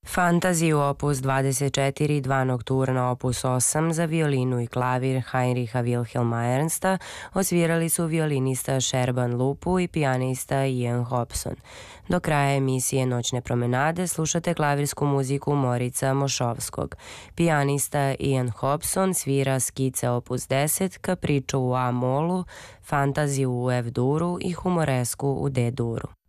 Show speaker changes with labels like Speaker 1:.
Speaker 1: Fantaziju opus 24, dva nokturna opus 8 za violinu i klavir Heinricha Wilhelma Ernsta osvirali su violinista Sherban Lupu i pijanista Ian Hobson. Do kraja emisije Noćne promenade slušate klavirsku muziku Morica Mošovskog. Pijanista Ian Hobson svira skice opus 10, kapriču u A molu, fantaziju u F duru i humoresku u D duru.